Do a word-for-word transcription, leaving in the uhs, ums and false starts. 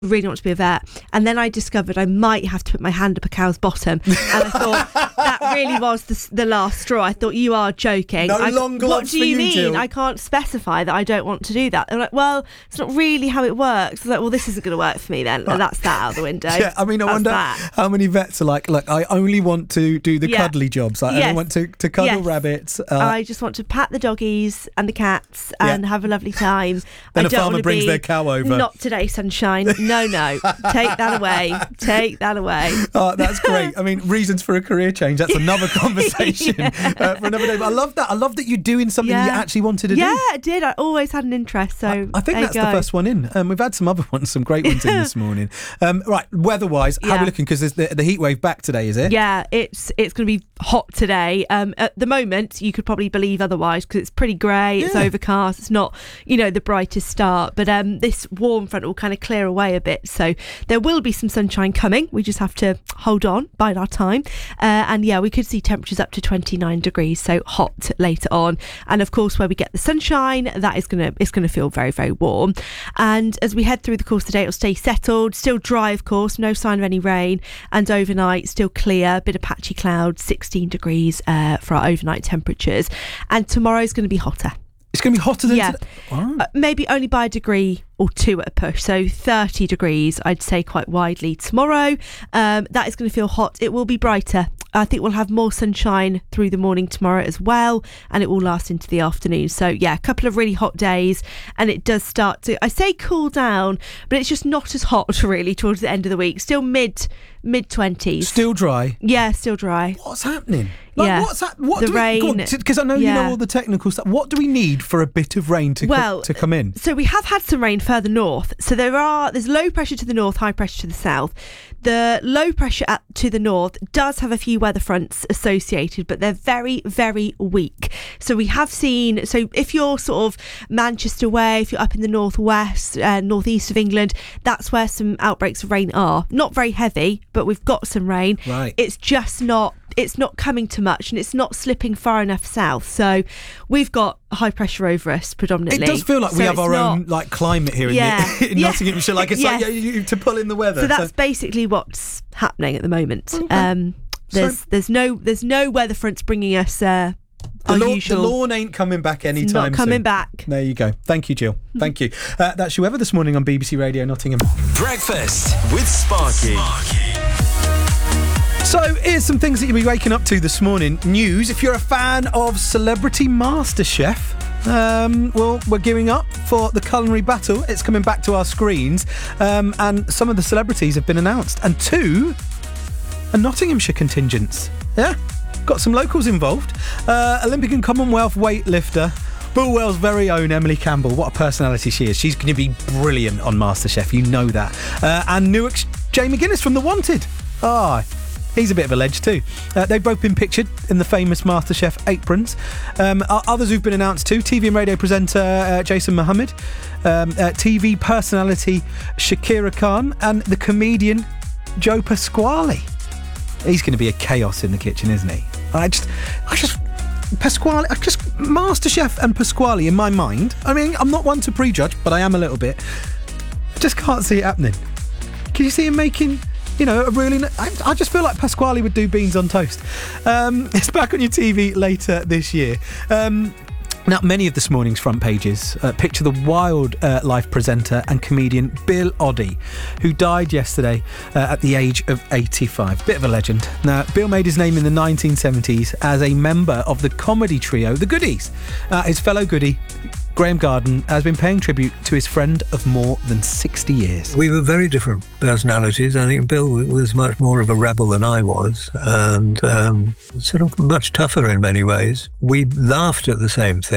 really want to be a vet. And then I discovered I might have to put my hand up a cow's bottom. And I thought, that really was the, the last straw. I thought, you are joking. No I, long gloves What do you, for you, mean? Jill. I can't specify that I don't want to do that. They're like, well, it's not really how it works. I was like, well, this isn't going to work for me then. And that's that out the window. Yeah, I mean, I That's wonder that. how many vets are like, look, I only want to do the Yeah. cuddly jobs. Like, I Yes. only want to, to cuddle Yes. rabbits. Uh, I just want to pat the doggies and the cats Yeah. and have a lovely time. Then I a don't farmer wanna brings be, their cow over. Not today, sunshine. No, no. Take that away. Take that away. Oh, that's great. I mean, reasons for a career change. That's another conversation Yeah. uh, for another day. But I love that. I love that you're doing something Yeah. you actually wanted to Yeah, do. I did. I always had an interest. So I, I think there that's you the go. first one in. Um, we've had some other ones, some great ones in this morning. Um, right, weather-wise, how are Yeah. we looking? Because there's the, the heat wave back today, is it? Yeah, it's it's going to be hot today. Um, at the moment, you could probably believe otherwise because it's pretty grey, it's Yeah. overcast, it's not, you know, the brightest start. But um, this warm front will kind of clear away a bit. So there will be some sunshine coming. We just have to hold on, bide our time. Uh, and yeah, we could see temperatures up to twenty-nine degrees, so hot later on. And of course, where we get the sunshine, that is going to it's going to feel very, very warm. And as we head through the course of the day, it'll stay settled, still dry, of course, no sign of any rain. And overnight, still clear, bit of patchy clouds, sixteen degrees uh, for our overnight temperatures. And tomorrow's going to be hotter. It's going to be hotter than Yeah. today. Wow. Uh, maybe only by a degree or two at a push. So thirty degrees, I'd say, quite widely tomorrow. Um, that is going to feel hot. It will be brighter. I think we'll have more sunshine through the morning tomorrow as well, and it will last into the afternoon. So yeah, a couple of really hot days, and it does start to, I say cool down, but it's just not as hot really towards the end of the week. Still mid mid twenties. Still dry. Yeah, still dry. What's happening? Like, Yeah. What's that? What The do we, rain- Because I know you know yeah. all the technical stuff. What do we need for a bit of rain to co- Well, to come in? So we have had some rain further north. So there are there's low pressure to the north, high pressure to the south. The low pressure at, to the north does have a few weather fronts associated, but they're very, very weak. So we have seen, so if you're sort of Manchester way, if you're up in the northwest, uh, northeast of England, that's where some outbreaks of rain are. Not very heavy, but we've got some rain. Right. It's just not it's not coming to much, and it's not slipping far enough south. So we've got high pressure over us predominantly. It does feel like we So have it's our not- own like climate here in, Yeah. the, in Yeah. Nottinghamshire. Like it's Yes. like yeah, you, to pull in the weather. So that's basically what's happening at the moment. Okay. Um, there's So- there's no there's no weather fronts bringing us uh, the, our lawn, the usual. lawn ain't coming back It's anytime not coming soon. back. There you go. Thank you, Jill. Thank you. Uh, that's your weather this morning on B B C Radio Nottingham. Breakfast with Sparky. So here's some things that you'll be waking up to this morning. News, if you're a fan of Celebrity MasterChef, um, well, we're gearing up for the culinary battle. It's coming back to our screens. Um, and some of the celebrities have been announced. And two are Nottinghamshire contingents. Yeah, got some locals involved. Uh, Olympic and Commonwealth weightlifter, Bulwell's very own Emily Campbell. What a personality she is. She's going to be brilliant on MasterChef. You know that. Uh, and Newark's Jay McGuinness from The Wanted. Ah, he's a bit of a ledge too. Uh, they've both been pictured in the famous MasterChef aprons. Um, others who've been announced too: T V and radio presenter uh, Jason Mohammed, um, uh, T V personality Shakira Khan, and the comedian Joe Pasquale. He's going to be a chaos in the kitchen, isn't he? I just, I just, Pasquale, I just MasterChef and Pasquale in my mind. I mean, I'm not one to prejudge, but I am a little bit. I just can't see it happening. Can you see him making? You know, a really. I, I just feel like Pasquale would do beans on toast. Um, it's back on your T V later this year. Um, now, many of this morning's front pages uh, picture the wildlife uh, presenter and comedian Bill Oddie, who died yesterday uh, at the age of eighty-five. Bit of a legend. Now, Bill made his name in the nineteen seventies as a member of the comedy trio The Goodies. Uh, his fellow Goodie, Graham Garden, has been paying tribute to his friend of more than sixty years. We were very different personalities. I think Bill was much more of a rebel than I was, and um, sort of much tougher in many ways. We laughed at the same thing.